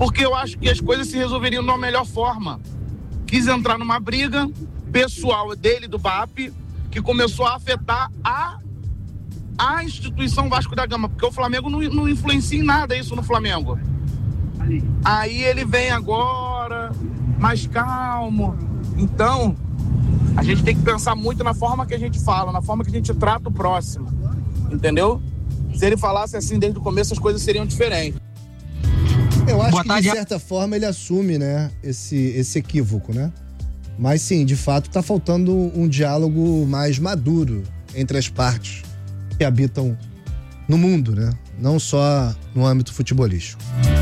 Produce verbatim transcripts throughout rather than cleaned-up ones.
porque eu acho que as coisas se resolveriam de uma melhor forma. Quis entrar numa briga pessoal dele, do B A P, que começou a afetar a, a instituição Vasco da Gama, porque o Flamengo não, não influencia em nada isso no Flamengo. Aí ele vem agora, mais calmo. Então, a gente tem que pensar muito na forma que a gente fala, na forma que a gente trata o próximo, entendeu? Se ele falasse assim desde o começo, as coisas seriam diferentes. Eu acho Boa que, tarde. de certa forma, ele assume, né, esse, esse equívoco, né? Mas, sim, de fato, tá faltando um diálogo mais maduro entre as partes que habitam no mundo, né? Não só no âmbito futebolístico.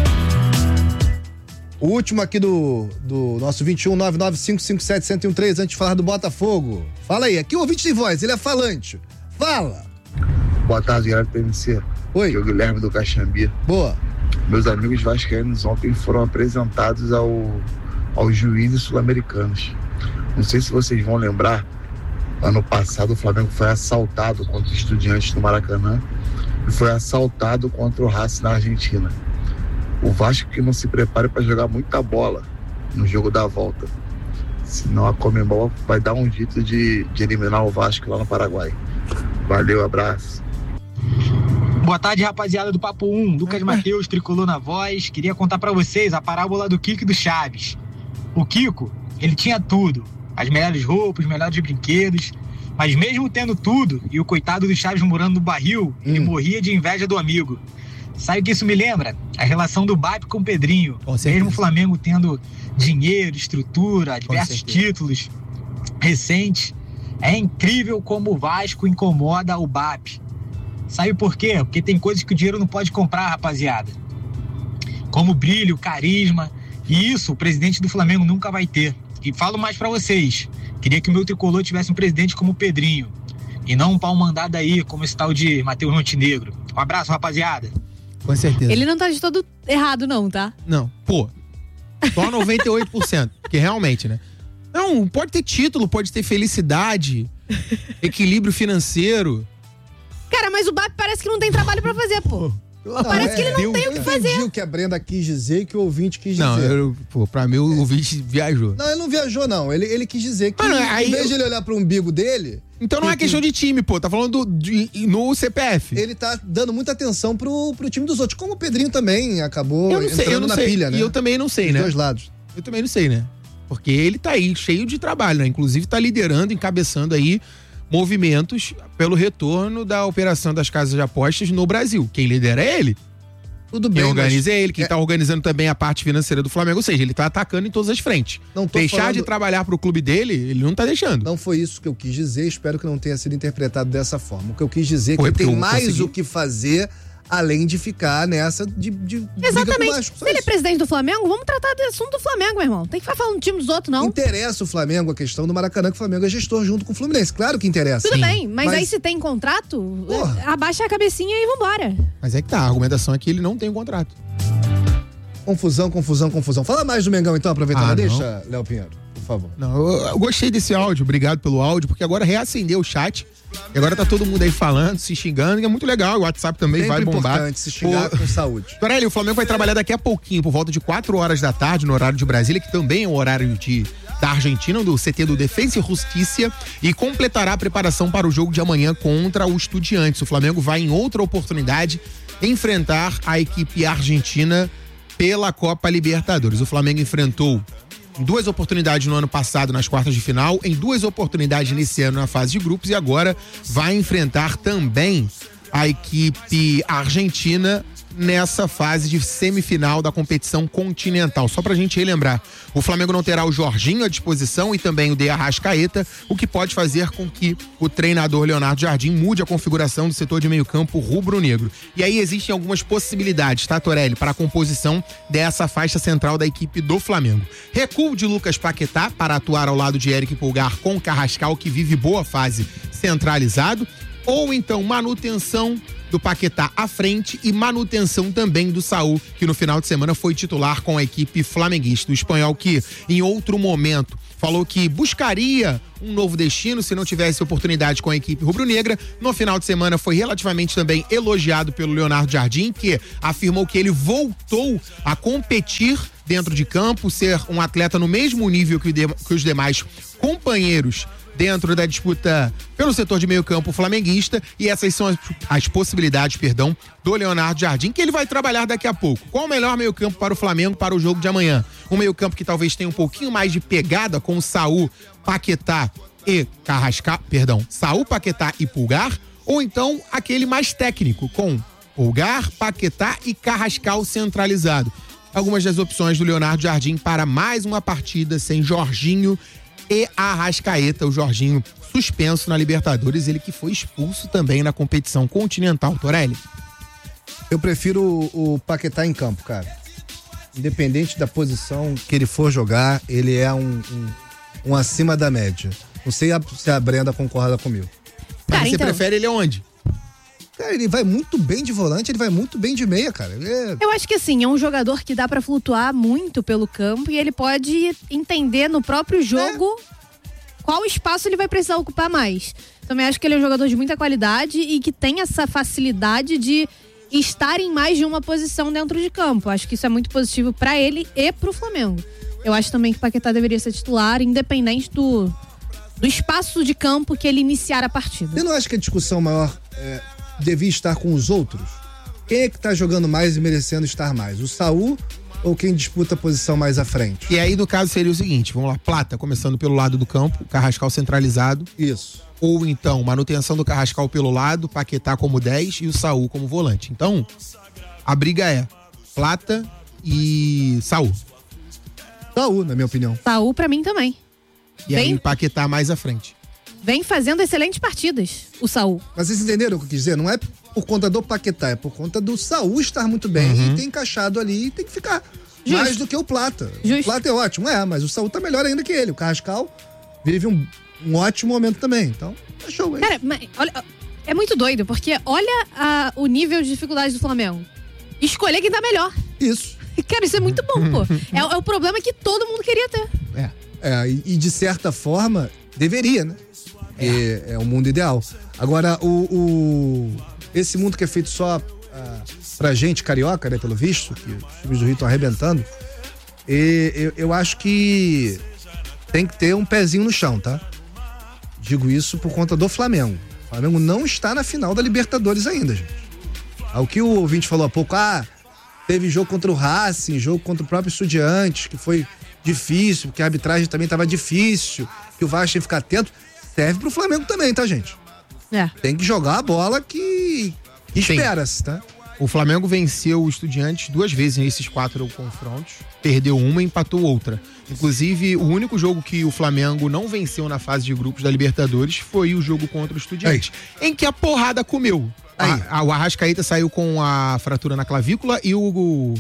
O último aqui do, do nosso vinte e um, nove nove cinco cinco sete, zero zero um três, antes de falar do Botafogo. Fala aí, aqui o ouvinte tem voz, ele é falante. Fala! Boa tarde, galera do P M C. Oi. Aqui é o Guilherme do Caxambi. Boa. Meus amigos vascaínos ontem foram apresentados ao, aos juízes sul-americanos. Não sei se vocês vão lembrar, ano passado o Flamengo foi assaltado contra os Estudiantes do Maracanã e foi assaltado contra o Racing na Argentina. O Vasco que não se prepare para jogar muita bola no jogo da volta. Senão a Conmebol vai dar um jeito de, de eliminar o Vasco lá no Paraguai. Valeu, abraço. Boa tarde, rapaziada do Papo um. Lucas Matheus, tricolor na voz. Queria contar pra vocês a parábola do Kiko e do Chaves. O Kiko, ele tinha tudo. As melhores roupas, os melhores brinquedos. Mas mesmo tendo tudo, e o coitado do Chaves morando no barril, hum. ele morria de inveja do amigo. Sabe o que isso me lembra? A relação do B A P com o Pedrinho. Com mesmo o Flamengo tendo dinheiro, estrutura, diversos títulos recentes. É incrível como o Vasco incomoda o B A P. Sabe por quê? Porque tem coisas que o dinheiro não pode comprar, rapaziada. Como brilho, carisma. E isso o presidente do Flamengo nunca vai ter. E falo mais pra vocês. Queria que o meu tricolor tivesse um presidente como o Pedrinho. E não um pau mandado aí, como esse tal de Matheus Montenegro. Um abraço, rapaziada. Com certeza. Ele não tá de todo errado, não, tá? Não, pô. Só noventa e oito por cento. Porque realmente, né? Não, pode ter título, pode ter felicidade, equilíbrio financeiro. Cara, mas o B A P parece que não tem trabalho pra fazer, pô. Não, parece é, que ele não Deus tem o que fazer. Eu entendi o que a Brenda quis dizer e que o ouvinte quis não, dizer. Não, eu, pô, pra mim o ouvinte viajou. Não, ele não viajou, não. Ele, ele quis dizer que, Mano, aí em vez eu... de ele olhar pro umbigo dele... Então não é questão de time, pô. Tá falando do, de, no C P F. Ele tá dando muita atenção pro, pro time dos outros. Como o Pedrinho também acabou eu não sei, entrando eu não na sei. pilha, né? E eu também não sei, Dos né? dois lados. Eu também não sei, né? Porque ele tá aí cheio de trabalho, né? Inclusive tá liderando, encabeçando aí movimentos pelo retorno da operação das casas de apostas no Brasil. Quem lidera é ele. Tudo bem, Quem organiza mas... é ele, quem é... tá organizando também a parte financeira do Flamengo, ou seja, ele tá atacando em todas as frentes. Não tô Deixar falando... de trabalhar pro clube dele, ele não tá deixando. Não foi isso que eu quis dizer, espero que não tenha sido interpretado dessa forma. O que eu quis dizer é que Foi ele tem mais consegui... o que fazer, além de ficar nessa de, de Exatamente. Se ele é presidente do Flamengo, vamos tratar do assunto do Flamengo, meu irmão. Tem que ficar falando do time dos outros, não. Interessa o Flamengo a questão do Maracanã, que o Flamengo é gestor junto com o Fluminense. Claro que interessa. Tudo Sim. bem, mas, mas aí se tem contrato, Porra. abaixa a cabecinha e vambora. Mas é que tá, a argumentação é que ele não tem um contrato. Confusão, confusão, confusão. Fala mais do Mengão então, aproveitando. Ah, Deixa, Léo Pinheiro, por favor. Não, eu, eu gostei desse áudio, obrigado pelo áudio, porque agora reacendeu o chat. E agora tá todo mundo aí falando, se xingando, e é muito legal. O WhatsApp também Sempre vai bombar. importante se xingar Pô, com saúde. Torelli, o Flamengo vai trabalhar daqui a pouquinho, por volta de quatro horas da tarde, no horário de Brasília, que também é o horário de, da Argentina, do C T do Defensa e Justiça, e completará a preparação para o jogo de amanhã contra o Estudiantes. O Flamengo vai, em outra oportunidade, enfrentar a equipe argentina pela Copa Libertadores. O Flamengo enfrentou em duas oportunidades no ano passado nas quartas de final, em duas oportunidades nesse ano na fase de grupos, e agora vai enfrentar também a equipe argentina nessa fase de semifinal da competição continental. Só pra gente relembrar, o Flamengo não terá o Jorginho à disposição e também o De Arrascaeta, o que pode fazer com que o treinador Leonardo Jardim mude a configuração do setor de meio campo rubro-negro. E aí existem algumas possibilidades, tá, Torelli, para a composição dessa faixa central da equipe do Flamengo. Recuo de Lucas Paquetá para atuar ao lado de Eric Pulgar com Carrascal, que vive boa fase, centralizado. ou então manutenção do Paquetá à frente e manutenção também do Saúl, que no final de semana foi titular com a equipe flamenguista. O espanhol que, em outro momento, falou que buscaria um novo destino se não tivesse oportunidade com a equipe rubro-negra. No final de semana foi relativamente também elogiado pelo Leonardo Jardim, que afirmou que ele voltou a competir dentro de campo, ser um atleta no mesmo nível que, de, que os demais companheiros dentro da disputa pelo setor de meio campo flamenguista, e essas são as, as possibilidades, perdão, do Leonardo Jardim, que ele vai trabalhar daqui a pouco. Qual o melhor meio campo para o Flamengo para o jogo de amanhã? Um meio campo que talvez tenha um pouquinho mais de pegada com o Saúl, Paquetá e Carrascal, perdão, Saúl, Paquetá e Pulgar, ou então aquele mais técnico, com Pulgar, Paquetá e Carrascal centralizado. Algumas das opções do Leonardo Jardim para mais uma partida sem Jorginho e Arrascaeta, o Jorginho suspenso na Libertadores, ele que foi expulso também na competição continental. Torelli? Eu prefiro o, o Paquetá em campo, cara. Independente da posição que ele for jogar, ele é um, um, um acima da média. Não sei a, se a Brenda concorda comigo. Cara, você então... prefere ele onde? Cara, ele vai muito bem de volante, ele vai muito bem de meia, cara. Ele é... Eu acho que assim, é um jogador que dá pra flutuar muito pelo campo e ele pode entender no próprio jogo é. qual espaço ele vai precisar ocupar mais. Também acho que ele é um jogador de muita qualidade e que tem essa facilidade de estar em mais de uma posição dentro de campo. Acho que isso é muito positivo pra ele e pro Flamengo. Eu acho também que o Paquetá deveria ser titular, independente do, do espaço de campo que ele iniciar a partida. Você não acha que a discussão maior é, devia estar com os outros? Quem é que tá jogando mais e merecendo estar mais? O Saúl ou quem disputa a posição mais à frente? E aí, no caso, seria o seguinte, vamos lá, Plata, começando pelo lado do campo, Carrascal centralizado. Isso. Ou então, manutenção do Carrascal pelo lado, Paquetá como dez e o Saúl como volante. Então, a briga é Plata e Saúl. Saúl, na minha opinião. Saúl pra mim também. E Vem... aí, Paquetá mais à frente. Vem fazendo excelentes partidas, o Saúl. Mas vocês entenderam o que eu quis dizer? Não é por conta do Paquetá, é por conta do Saúl estar muito bem uhum. e ter encaixado ali e tem que ficar Justo. mais do que o Plata. Justo. O Plata é ótimo, é, mas o Saúl tá melhor ainda que ele. O Carrascal vive um, um ótimo momento também, então é show. É Cara, mas, olha, é muito doido, porque olha a, o nível de dificuldade do Flamengo. Escolher quem tá melhor. Isso. Cara, isso é muito bom, pô. É, é o problema que todo mundo queria ter. É, é e, e de certa forma, deveria, né? É, é o mundo ideal. Agora, o, o, esse mundo que é feito só uh, pra gente carioca, né, pelo visto, que os times do Rio estão arrebentando, e, eu, eu acho que tem que ter um pezinho no chão, tá? Digo isso por conta do Flamengo. O Flamengo não está na final da Libertadores ainda, gente. O que o ouvinte falou há pouco, ah, teve jogo contra o Racing, jogo contra o próprio Estudiantes, que foi difícil, porque a arbitragem também estava difícil, que o Vasco tinha que ficar atento. Serve pro Flamengo também, tá, gente? É. Tem que jogar a bola que, que espera-se, tá? O Flamengo venceu o Estudiantes duas vezes nesses quatro confrontos. Perdeu uma e empatou outra. Inclusive, o único jogo que o Flamengo não venceu na fase de grupos da Libertadores foi o jogo contra o Estudiantes, Aí. em que a porrada comeu. A, a, o Arrascaeta saiu com a fratura na clavícula e o, o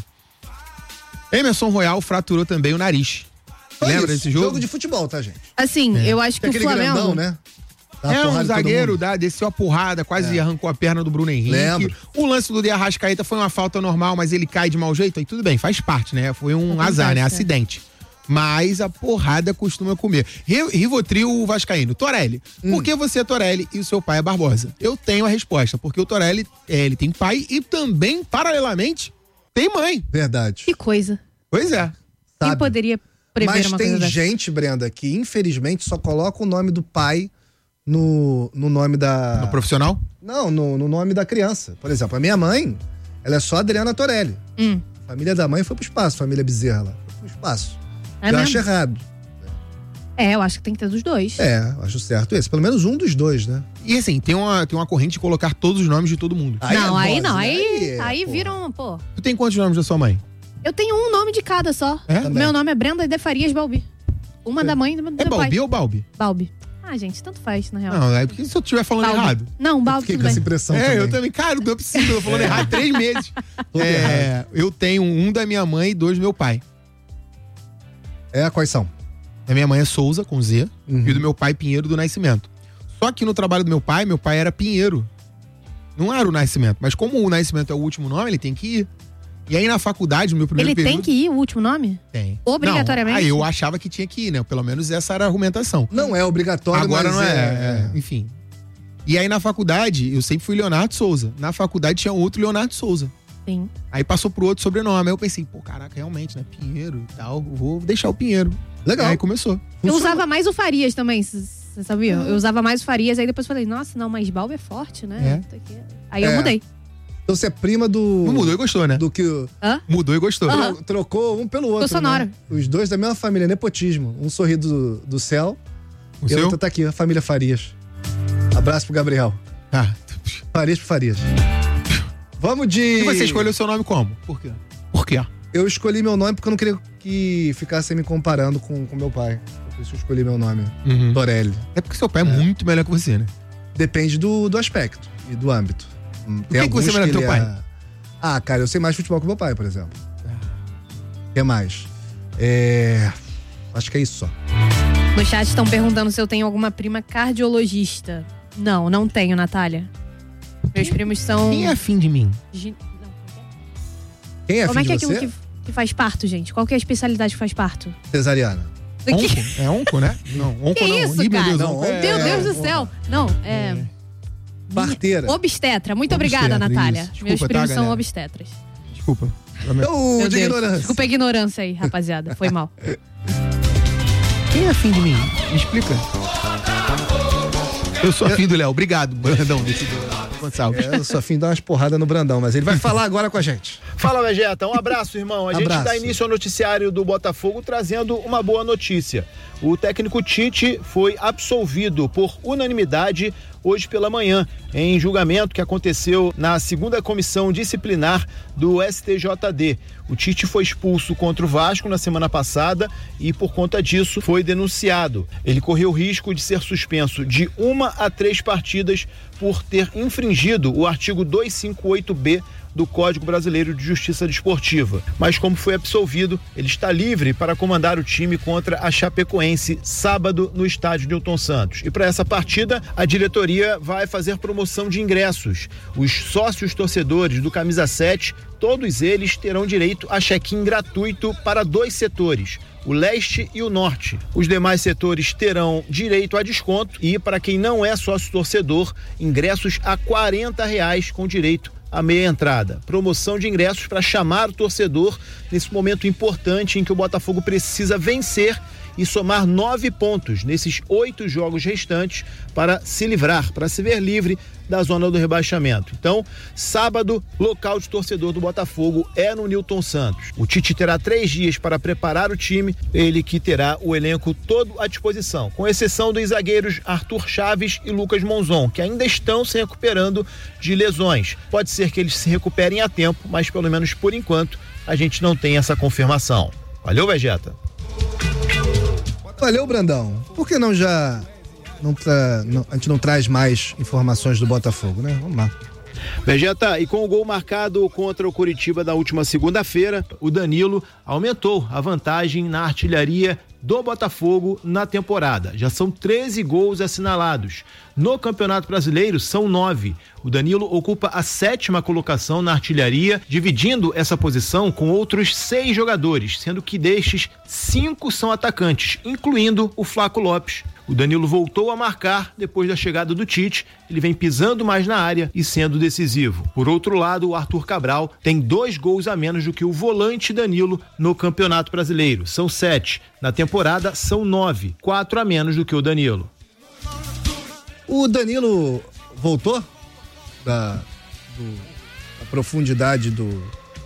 Emerson Royal fraturou também o nariz. Foi Lembra isso, desse jogo? Jogo de futebol, tá, gente? Assim, é. eu acho que Tem o Flamengo... grandão, né? É um zagueiro, dá, desceu a porrada, quase é. arrancou a perna do Bruno Henrique. Lembro. O lance do De Arrascaeta foi uma falta normal, mas ele cai de mau jeito, aí tudo bem, faz parte, né? Foi um Acontece, azar, né? É. Acidente. Mas a porrada costuma comer. Rivotril Vascaíno. Torelli, hum. por que você é Torelli e o seu pai é Barbosa? Eu tenho a resposta, porque o Torelli, é, ele tem pai e também, paralelamente, tem mãe. Verdade. Que coisa. Pois é. Quem poderia prever Mas uma tem coisa gente, dessa? Brenda, que infelizmente só coloca o nome do pai no, no nome da... No profissional? Não, no, no nome da criança. Por exemplo, a minha mãe, ela é só Adriana Torelli. Hum. A família da mãe foi pro espaço, família Bezerra lá. Foi pro espaço. É eu mesmo? acho errado. É, eu acho que tem que ter dos dois. É, eu acho certo esse. Pelo menos um dos dois, né? E assim, tem uma, tem uma corrente de colocar todos os nomes de todo mundo. Aí não, é aí voz, não. né? Aí, aí, é, aí pô. viram, pô. Tu tem quantos nomes da sua mãe? Eu tenho um nome de cada só. É? Meu nome é Brenda de Farias Balbi. Uma é. da mãe e do É pai. Balbi ou Balbi? Balbi. Ah, gente, tanto faz, na real. Não, é porque se eu estiver falando Balbi. errado. Não, Balbi Fiquei tudo com essa bem. impressão É, também. eu também. Cara, não é possível, eu tô falando errado há três meses. É, eu tenho um da minha mãe e dois do meu pai. É, quais são? Da minha mãe é Souza, com Z, Uhum. e do meu pai Pinheiro do Nascimento. Só que no trabalho do meu pai, meu pai era Pinheiro. Não era o Nascimento. Mas como o Nascimento é o último nome, ele tem que ir. E aí na faculdade, no meu primeiro ele período... Ele tem que ir, o último nome? Tem. Obrigatoriamente? Não, aí eu achava que tinha que ir, né? Pelo menos essa era a argumentação. Não é obrigatório, Agora mas não é, é, é. Enfim. E aí na faculdade, eu sempre fui Leonardo Souza. Na faculdade tinha outro Leonardo Souza. Sim. Aí passou pro outro sobrenome. Aí eu pensei, pô, caraca, realmente, né? Pinheiro e tal. Vou deixar o Pinheiro. Legal. Aí começou. Eu usava mais o Farias também, você sabia? Eu usava mais o Farias, aí depois falei, nossa, não, mas Balbo é forte, né? É. Aí eu É. mudei. Então você é prima do... Não mudou e gostou, né? Do que... Hã? Mudou e gostou. Aham. Tro- Trocou um pelo outro, Tô sonora. né? Os dois da mesma família, nepotismo. Um sorri do, do céu O e seu? a outra tá aqui, a família Farias. Abraço pro Gabriel. Ah. Farias pro Farias. Vamos de... E você escolheu o seu nome como? Por quê? Por quê? Eu escolhi meu nome porque eu não queria que ficassem me comparando com, com meu pai. Por isso eu escolhi meu nome, Uhum. Torelli. É porque seu pai é, muito melhor que você, né? Depende do, do aspecto e do âmbito. Hum, que que você é melhor que teu ele pai? é- Ah, cara, eu sei mais futebol que meu pai, por exemplo. O que mais? É... Acho que é isso só. No chat estão perguntando se eu tenho alguma prima cardiologista. Não, não tenho, Natália. Meus primos são... Quem é afim de mim? Gi- Quem é Como é filho que é de aquilo você? que, que faz parto, gente? Qual que é a especialidade que faz parto? Cesariana. Onco? É onco, né? Não, onco Que não. isso, Ih, meu cara? Deus, Não, onco é- Meu Deus do porra. céu. Não, é... Parteira. Obstetra. Muito obrigada, Obstetra, Natália. isso. Desculpa, Meus tá, primos são galera? obstetras. Desculpa. Então, Meu de Deus. ignorância. Desculpa a ignorância aí, rapaziada. Foi mal. Quem é afim de mim? Me explica. Eu sou afim do Léo. Obrigado, Brandão, desse Gonçalves. É, eu sou afim de dar umas porradas no Brandão, mas ele vai falar agora com a gente. Fala, Vegeta. Um abraço, irmão. A gente Abraço. dá início ao noticiário do Botafogo trazendo uma boa notícia. O técnico Tite foi absolvido por unanimidade hoje pela manhã, em julgamento que aconteceu na segunda comissão disciplinar do S T J D. O Tite foi expulso contra o Vasco na semana passada e, por conta disso, foi denunciado. Ele correu o risco de ser suspenso de uma a três partidas por ter infringido o artigo duzentos e cinquenta e oito B do Código Brasileiro de Justiça Desportiva. Mas como foi absolvido, ele está livre para comandar o time contra a Chapecoense sábado no estádio Newton Santos. E para essa partida, a diretoria vai fazer promoção de ingressos. Os sócios torcedores do Camisa sete, todos eles terão direito a check-in gratuito para dois setores, o leste e o norte. Os demais setores terão direito a desconto e, para quem não é sócio torcedor, ingressos a quarenta reais com direito a meia entrada. Promoção de ingressos para chamar o torcedor nesse momento importante em que o Botafogo precisa vencer e somar nove pontos nesses oito jogos restantes para se livrar, para se ver livre da zona do rebaixamento. Então, sábado, local de torcedor do Botafogo é no Newton Santos. O Tite terá três dias para preparar o time, ele que terá o elenco todo à disposição, com exceção dos zagueiros Arthur Chaves e Lucas Monzon, que ainda estão se recuperando de lesões. Pode ser que eles se recuperem a tempo, mas pelo menos por enquanto a gente não tem essa confirmação. Valeu, Vegeta. Valeu, Brandão. Por que não já... Não tra... não- a gente não traz mais informações do Botafogo, né? Vamos lá. Vegeta, e com o gol marcado contra o Coritiba na última segunda-feira, o Danilo aumentou a vantagem na artilharia do Botafogo na temporada. Já são treze gols assinalados. No Campeonato Brasileiro são nove. O Danilo ocupa a sétima colocação na artilharia, dividindo essa posição com outros seis jogadores, sendo que destes, cinco são atacantes, incluindo o Flaco Lopes. O Danilo voltou a marcar depois da chegada do Tite, ele vem pisando mais na área e sendo decisivo. Por outro lado, o Arthur Cabral tem dois gols a menos do que o volante Danilo no Campeonato Brasileiro. São sete. Na temporada, são nove. Quatro a menos do que o Danilo. O Danilo voltou da, do- da profundidade do,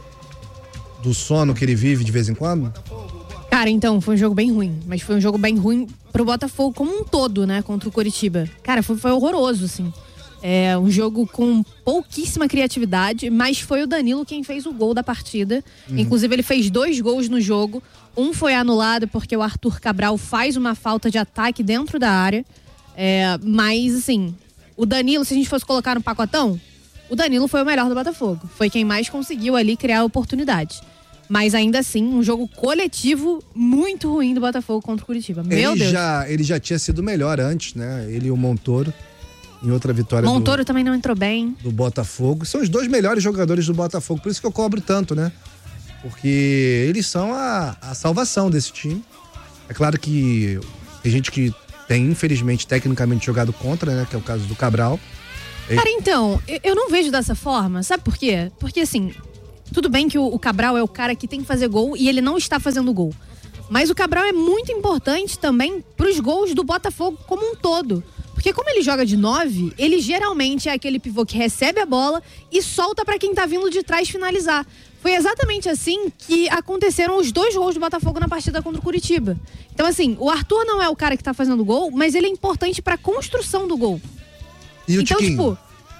do sono que ele vive de vez em quando? Cara, então, foi um jogo bem ruim. Mas foi um jogo bem ruim pro Botafogo como um todo, né? Contra o Coritiba. Cara, foi, foi horroroso, assim. É um jogo com pouquíssima criatividade, mas foi o Danilo quem fez o gol da partida. Uhum. Inclusive, ele fez dois gols no jogo. Um foi anulado porque o Arthur Cabral faz uma falta de ataque dentro da área. É, mas, assim, o Danilo, se a gente fosse colocar no pacotão, o Danilo foi o melhor do Botafogo. Foi quem mais conseguiu ali criar oportunidade. Mas ainda assim, um jogo coletivo muito ruim do Botafogo contra o Curitiba. Meu ele Deus. Já, ele já tinha sido melhor antes, né? Ele e o Montoro. Em outra vitória Montoro do, também não entrou bem. Do Botafogo. São os dois melhores jogadores do Botafogo. Por isso que eu cobro tanto, né? Porque eles são a, a salvação desse time. É claro que tem gente que tem, infelizmente, tecnicamente jogado contra, né? Que é o caso do Cabral. Cara, então, eu não vejo dessa forma. Sabe por quê? Porque, assim, tudo bem que o Cabral é o cara que tem que fazer gol e ele não está fazendo gol. Mas o Cabral é muito importante também pros gols do Botafogo como um todo. Porque como ele joga de nove, ele geralmente é aquele pivô que recebe a bola e solta pra quem tá vindo de trás finalizar. Foi exatamente assim que aconteceram os dois gols do Botafogo na partida contra o Curitiba. Então, assim, o Arthur não é o cara que tá fazendo gol, mas ele é importante pra construção do gol. E o então, Tiquinho? tipo,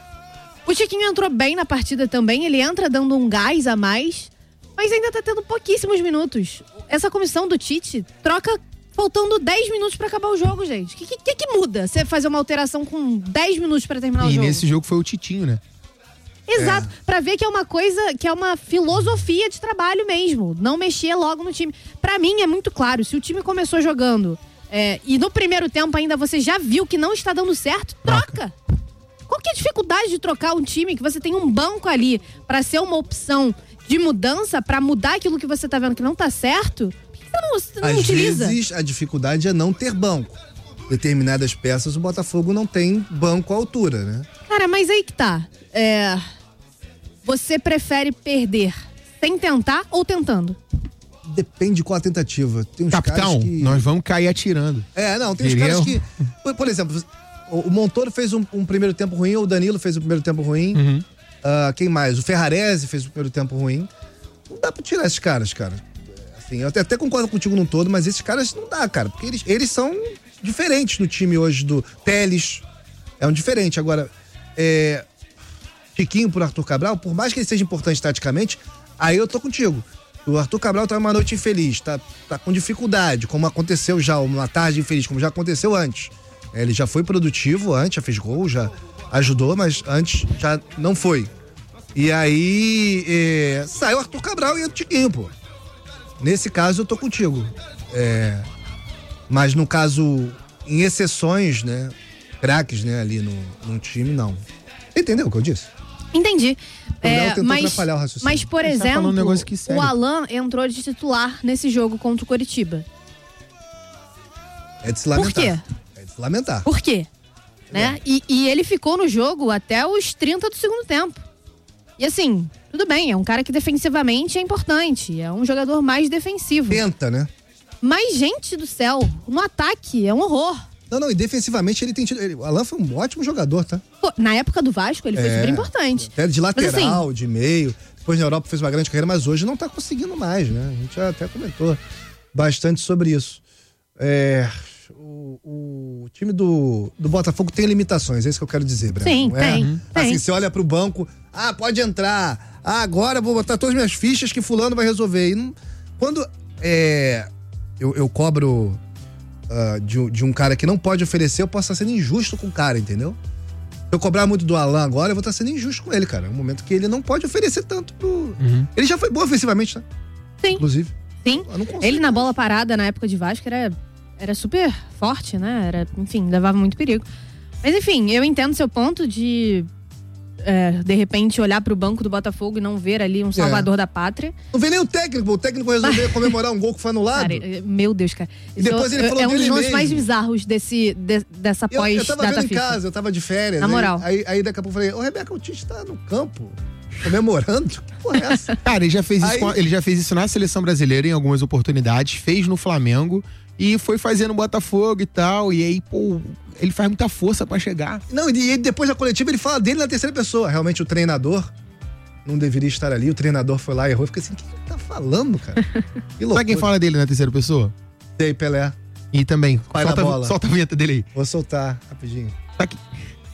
o Tiquinho entrou bem na partida também, ele entra dando um gás a mais, mas ainda tá tendo pouquíssimos minutos. Essa comissão do Tite troca faltando dez minutos pra acabar o jogo, gente. O que, que, que muda você fazer uma alteração com dez minutos pra terminar e o jogo? E nesse jogo foi o Titinho, né? Exato, É. pra ver que é uma coisa, que é uma filosofia de trabalho mesmo, não mexer logo no time. Pra mim é muito claro, se o time começou jogando é, e no primeiro tempo ainda você já viu que não está dando certo, troca. Qual que é a dificuldade de trocar um time que você tem um banco ali pra ser uma opção de mudança, pra mudar aquilo que você tá vendo que não tá certo? Por que você não, você não Às utiliza? vezes a dificuldade é não ter banco. Determinadas peças o Botafogo não tem banco à altura, né? Cara, mas aí que tá. É... Você prefere perder sem tentar ou tentando? Depende de qual a tentativa. Tem uns Capitão, caras que... nós vamos cair atirando. É, não, tem uns Diria caras eu. que... Por, por exemplo, o, o Montoro fez um, um primeiro tempo ruim, ou o Danilo fez um primeiro tempo ruim. Uhum. Uh, quem mais? O Ferrarese fez um primeiro tempo ruim. Não dá pra tirar esses caras, cara. Assim, eu até, até concordo contigo num todo, mas esses caras não dá, cara. Porque eles, eles são diferentes no time hoje do Teles. É um diferente. Agora, é... Tiquinho por Arthur Cabral, por mais que ele seja importante taticamente, aí eu tô contigo. O Arthur Cabral tá numa noite infeliz, tá, tá com dificuldade, como aconteceu já, uma tarde infeliz, como já aconteceu antes. É, ele já foi produtivo antes, já fez gol, já ajudou, mas antes já não foi. E aí é, saiu o Arthur Cabral e entra o Tiquinho, pô. Nesse caso eu tô contigo. É, mas no caso, em exceções, né, craques, né, ali no, no time, não. Entendeu o que eu disse? Entendi. O Léo É, tentou mas, atrapalhar o raciocínio. mas, por A gente tá falando exemplo, um negócio aqui sério. o Alan entrou de titular nesse jogo contra o Curitiba. É de se lamentar. Por quê? É de se lamentar. Por quê? Né? E, e ele ficou no jogo até os trinta do segundo tempo. E assim, tudo bem, é um cara que defensivamente é importante, é um jogador mais defensivo. Tenta, né? Mas, gente do céu, no ataque é um horror. Não, não, e defensivamente ele tem tido... Ele, o Alan foi um ótimo jogador, tá? Pô, na época do Vasco ele foi É, super importante. Até de lateral, Mas, de meio. Depois na Europa fez uma grande carreira, mas hoje não tá conseguindo mais, né? A gente já até comentou bastante sobre isso. É, o, o time do, do Botafogo tem limitações, é isso que eu quero dizer, Breno. Sim, não é? tem, Assim, tem. você olha pro banco, ah, pode entrar. Ah, agora eu vou botar todas as minhas fichas que fulano vai resolver. E não, quando é, eu, eu cobro uh, de, de um cara que não pode oferecer, eu posso estar sendo injusto com o cara, entendeu? Se eu cobrar muito do Alan agora, eu vou estar sendo injusto com ele, cara. É um momento que ele não pode oferecer tanto pro... Uhum. Ele já foi bom ofensivamente, né? Sim. Inclusive. Sim. Eu não consigo. Ele na bola parada na época de Vasco era, era super forte, né? Era, enfim, levava muito perigo. Mas enfim, eu entendo seu ponto de é, de repente olhar pro banco do Botafogo e não ver ali um salvador É. da pátria. Não vê nem o técnico, o técnico resolveu comemorar um gol que foi anulado. Cara, meu Deus, cara. E depois Isso ele falou é um dos dele lances mesmo. mais bizarros desse, de- dessa eu, eu tava pós-data vendo em FIFA. casa, eu tava de férias. Na aí- moral. Aí, aí daqui a pouco eu falei, ô Rebeca, o Tite tá no campo comemorando? Que porra é essa? Cara, ele já fez isso, Aí- com a- ele já fez isso na seleção brasileira em algumas oportunidades, fez no Flamengo e foi fazendo o Botafogo e tal. E aí, pô, ele faz muita força pra chegar. Não, e ele, depois da coletiva ele fala dele na terceira pessoa. Realmente o treinador não deveria estar ali, o treinador foi lá e errou. Eu fiquei assim, o que ele tá falando, cara? Que loucura. Sabe quem fala dele na terceira pessoa? Sei, Pelé. E também, Pai solta, da bola. solta a vinheta dele aí. Vou soltar rapidinho. Tá aqui.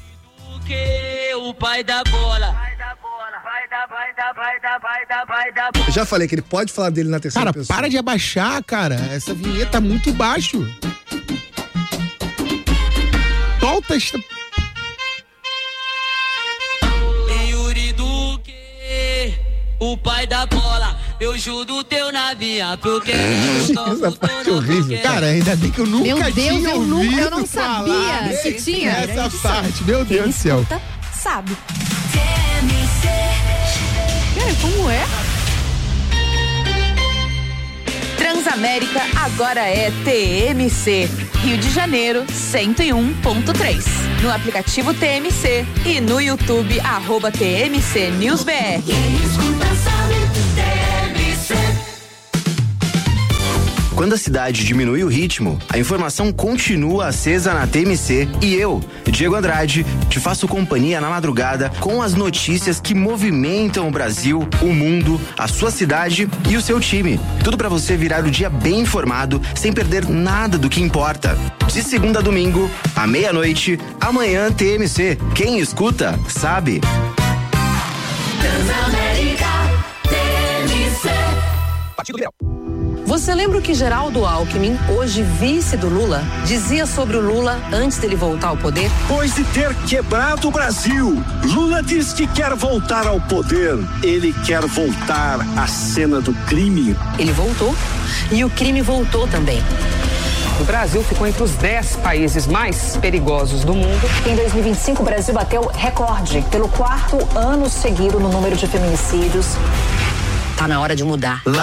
Porque o pai da bola. Vai da bola, vai da, vai da, vai da, vai da, vai da bola. Eu já falei que ele pode falar dele na terceira Cara, pessoa. para de abaixar, cara. Essa vinheta tá muito baixo. Solta esta... Yuri Duque, o pai da bola. Eu juro teu na minha porque Essa parte é horrível. Cara, ainda bem que eu nunca Meu Deus, tinha eu, nu- ouvido eu não falar sabia se tinha. essa parte. Meu Deus do céu. Sabe. Cara, como é? Transamérica agora é T M C. Rio de Janeiro, cento e um ponto três. No aplicativo T M C e no YouTube, arroba T M C News B R. Quando a cidade diminui o ritmo, a informação continua acesa na T M C e eu, Diego Andrade, te faço companhia na madrugada com as notícias que movimentam o Brasil, o mundo, a sua cidade e o seu time. Tudo para você virar o dia bem informado, sem perder nada do que importa. De segunda a domingo, à meia-noite, amanhã T M C. Quem escuta, sabe. Transamérica, T M C. Partido Liberal. Você lembra o que Geraldo Alckmin, hoje vice do Lula, dizia sobre o Lula antes dele voltar ao poder? Depois de ter quebrado o Brasil, Lula diz que quer voltar ao poder. Ele quer voltar à cena do crime. Ele voltou e o crime voltou também. O Brasil ficou entre os dez países mais perigosos do mundo. Em dois mil e vinte e cinco, o Brasil bateu recorde pelo quarto ano seguido no número de feminicídios. Tá na hora de mudar.